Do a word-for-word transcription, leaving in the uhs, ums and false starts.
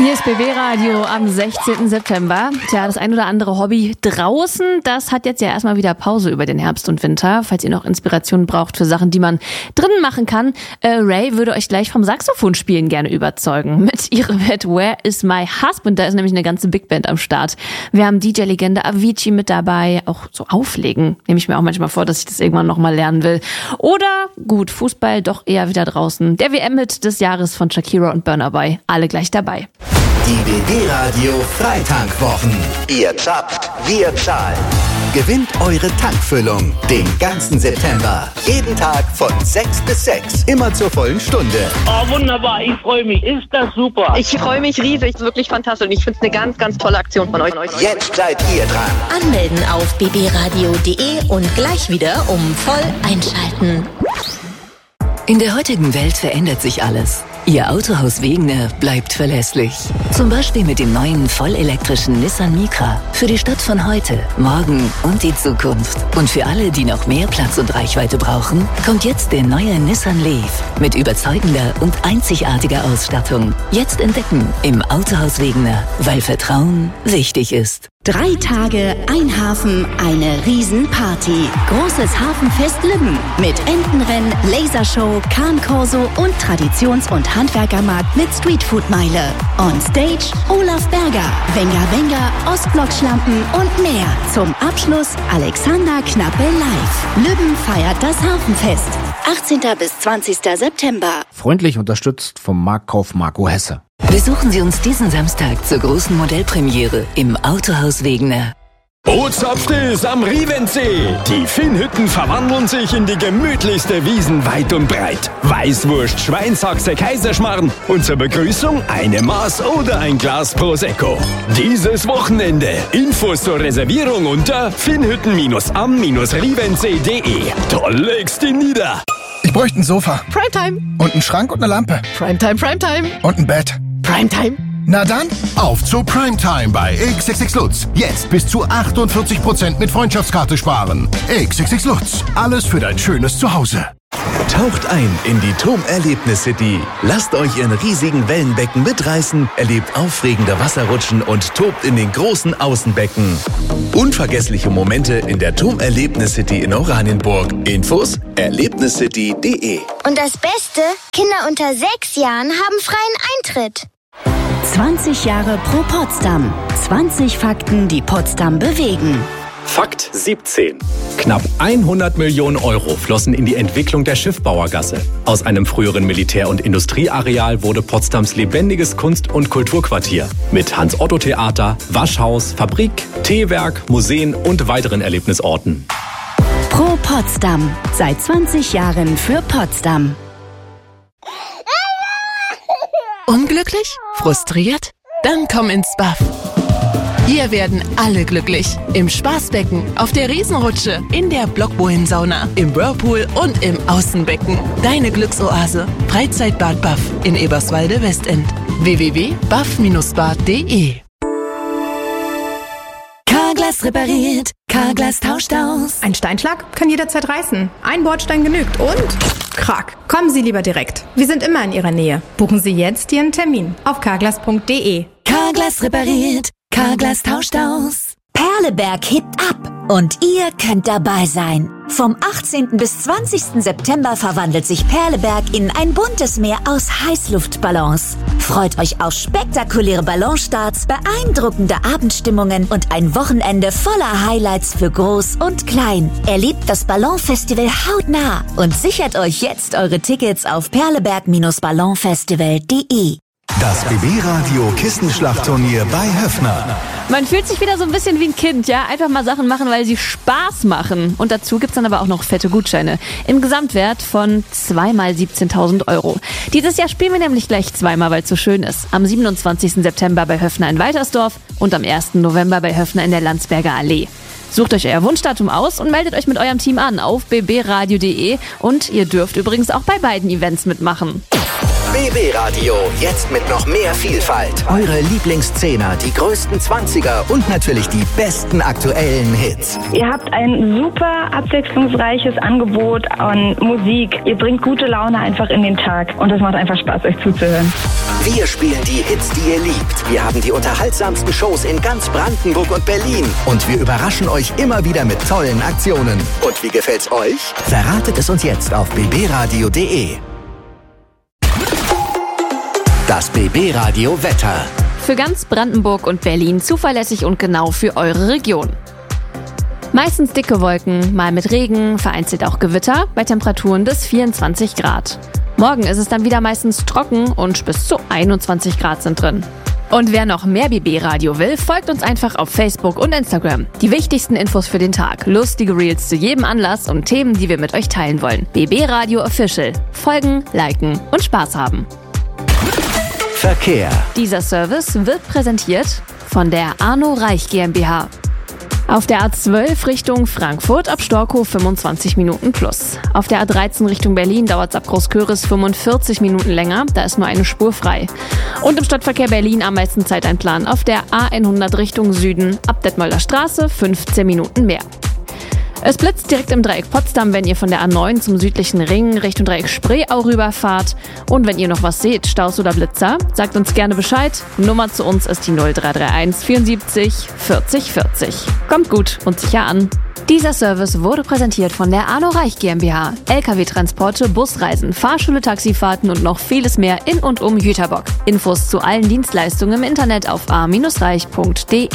Hier ist B B Radio am sechzehnten September. Tja, das ein oder andere Hobby draußen, das hat jetzt ja erstmal wieder Pause über den Herbst und Winter. Falls ihr noch Inspiration braucht für Sachen, die man drinnen machen kann, äh, Ray würde euch gleich vom Saxophonspielen gerne überzeugen. Mit ihrer Band Where is my husband? Da ist nämlich eine ganze Big Band am Start. Wir haben D J-Legende Avicii mit dabei. Auch so Auflegen nehme ich mir auch manchmal vor, dass ich das irgendwann nochmal lernen will. Oder, gut, Fußball doch eher wieder draußen. Der W M-Hit des Jahres von Shakira und Burna Boy. Alle gleich dabei. Die B B Radio Freitankwochen. Ihr zapft, wir zahlen. Gewinnt eure Tankfüllung den ganzen September. Jeden Tag von sechs bis sechs. Immer zur vollen Stunde. Oh, wunderbar. Ich freue mich. Ist das super. Ich freue mich riesig. Wirklich fantastisch. Und ich finde es eine ganz, ganz tolle Aktion von euch. Jetzt seid ihr dran. Anmelden auf b b radio punkt d e und gleich wieder um voll einschalten. In der heutigen Welt verändert sich alles. Ihr Autohaus Wegener bleibt verlässlich. Zum Beispiel mit dem neuen vollelektrischen Nissan Micra. Für die Stadt von heute, morgen und die Zukunft. Und für alle, die noch mehr Platz und Reichweite brauchen, kommt jetzt der neue Nissan Leaf. Mit überzeugender und einzigartiger Ausstattung. Jetzt entdecken im Autohaus Wegener, weil Vertrauen wichtig ist. Drei Tage, ein Hafen, eine Riesenparty. Großes Hafenfest Lübben mit Entenrennen, Lasershow, Kahnkorso und Traditions- und Handwerkermarkt mit Streetfood-Meile. On Stage Olaf Berger, Wenger Wenger, Ostblock-Schlampen und mehr. Zum Abschluss Alexander Knappe live. Lübben feiert das Hafenfest. achtzehnten bis zwanzigsten September. Freundlich unterstützt vom Marktkauf Marco Hesse. Besuchen Sie uns diesen Samstag zur großen Modellpremiere im Autohaus Wegener. Ozapft ist am Rievensee. Die Finnhütten verwandeln sich in die gemütlichste Wiesen weit und breit. Weißwurst, Schweinshaxe, Kaiserschmarrn und zur Begrüßung eine Maß oder ein Glas Prosecco. Dieses Wochenende. Infos zur Reservierung unter finnhütten am rievensee punkt de. Toll legst ihn nieder. Ich bräuchte ein Sofa. Primetime. Und einen Schrank und eine Lampe. Primetime, Primetime. Und ein Bett. Primetime. Na dann, auf zu Primetime bei X X X Lutz. Jetzt bis zu achtundvierzig Prozent mit Freundschaftskarte sparen. X X X Lutz. Alles für dein schönes Zuhause. Taucht ein in die TOM Erlebnis City. Lasst euch in riesigen Wellenbecken mitreißen, erlebt aufregende Wasserrutschen und tobt in den großen Außenbecken. Unvergessliche Momente in der TOM Erlebnis City in Oranienburg. Infos erlebniscity punkt de. Und das Beste? Kinder unter sechs Jahren haben freien Eintritt. zwanzig Jahre pro Potsdam. zwanzig Fakten, die Potsdam bewegen. Fakt siebzehn. Knapp hundert Millionen Euro flossen in die Entwicklung der Schiffbauergasse. Aus einem früheren Militär- und Industrieareal wurde Potsdams lebendiges Kunst- und Kulturquartier. Mit Hans-Otto-Theater, Waschhaus, Fabrik, Teewerk, Museen und weiteren Erlebnisorten. Pro Potsdam. Seit zwanzig Jahren für Potsdam. Unglücklich? Frustriert? Dann komm ins B A F. Hier werden alle glücklich. Im Spaßbecken, auf der Riesenrutsche, in der Blockbohlen-Sauna, im Whirlpool und im Außenbecken. Deine Glücksoase. Freizeitbad B A F in Eberswalde-Westend. w w w punkt b a f dash bad punkt d e. Carglass repariert, Carglass tauscht aus. Ein Steinschlag kann jederzeit reißen. Ein Bordstein genügt und Krach. Kommen Sie lieber direkt. Wir sind immer in Ihrer Nähe. Buchen Sie jetzt Ihren Termin auf carglass punkt d e. Carglass repariert, Carglass tauscht aus. Perleberg hebt ab und ihr könnt dabei sein. Vom achtzehnten bis zwanzigsten September verwandelt sich Perleberg in ein buntes Meer aus Heißluftballons. Freut euch auf spektakuläre Ballonstarts, beeindruckende Abendstimmungen und ein Wochenende voller Highlights für Groß und Klein. Erlebt das Ballonfestival hautnah und sichert euch jetzt eure Tickets auf perleberg Bindestrich ballonfestival punkt de. Das B B Radio Kissenschlachtturnier bei Höffner. Man fühlt sich wieder so ein bisschen wie ein Kind, ja? Einfach mal Sachen machen, weil sie Spaß machen. Und dazu gibt's dann aber auch noch fette Gutscheine. Im Gesamtwert von zweimal siebzehntausend Euro. Dieses Jahr spielen wir nämlich gleich zweimal, weil es so schön ist. Am siebenundzwanzigsten September bei Höffner in Waltersdorf und am ersten November bei Höffner in der Landsberger Allee. Sucht euch euer Wunschdatum aus und meldet euch mit eurem Team an auf b b radio punkt d e. Und ihr dürft übrigens auch bei beiden Events mitmachen. B B Radio, jetzt mit noch mehr Vielfalt. Eure Lieblingszehner, die größten Zwanziger und natürlich die besten aktuellen Hits. Ihr habt ein super abwechslungsreiches Angebot an Musik. Ihr bringt gute Laune einfach in den Tag und es macht einfach Spaß, euch zuzuhören. Wir spielen die Hits, die ihr liebt. Wir haben die unterhaltsamsten Shows in ganz Brandenburg und Berlin. Und wir überraschen euch immer wieder mit tollen Aktionen. Und wie gefällt's euch? Verratet es uns jetzt auf b b radio punkt d e. Das B B-Radio Wetter. Für ganz Brandenburg und Berlin zuverlässig und genau für eure Region. Meistens dicke Wolken, mal mit Regen, vereinzelt auch Gewitter, bei Temperaturen bis vierundzwanzig Grad. Morgen ist es dann wieder meistens trocken und bis zu einundzwanzig Grad sind drin. Und wer noch mehr B B-Radio will, folgt uns einfach auf Facebook und Instagram. Die wichtigsten Infos für den Tag, lustige Reels zu jedem Anlass und Themen, die wir mit euch teilen wollen. B B-Radio Official. Folgen, liken und Spaß haben. Verkehr. Dieser Service wird präsentiert von der Arno Reich GmbH. Auf der A zwölf Richtung Frankfurt ab Storkow fünfundzwanzig Minuten plus. Auf der A dreizehn Richtung Berlin dauert es ab Großköris fünfundvierzig Minuten länger, da ist nur eine Spur frei. Und im Stadtverkehr Berlin am meisten Zeiteinplan auf der A hundert Richtung Süden ab Detmolder Straße fünfzehn Minuten mehr. Es blitzt direkt im Dreieck Potsdam, wenn ihr von der A neun zum südlichen Ring Richtung Dreieck Spreeau rüberfahrt. Und wenn ihr noch was seht, Staus oder Blitzer, sagt uns gerne Bescheid. Nummer zu uns ist die null drei drei eins vierundsiebzig vierzig vierzig. Kommt gut und sicher an. Dieser Service wurde präsentiert von der Arno Reich GmbH. L K W-Transporte, Busreisen, Fahrschule, Taxifahrten und noch vieles mehr in und um Jüterbock. Infos zu allen Dienstleistungen im Internet auf a reich punkt d e.